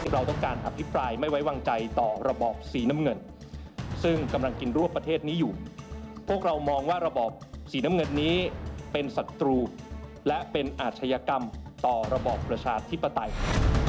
เราต้องการอภิปรายไม่ไว้วางใจต่อระบอบสีน้ำเงินซึ่งกำลังกินรวบประเทศนี้อยู่พวกเรามองว่าระบอบสีน้ำเงินนี้เป็นศัตรูและเป็นอาชญากรรมต่อระบอบประชาธิปไตย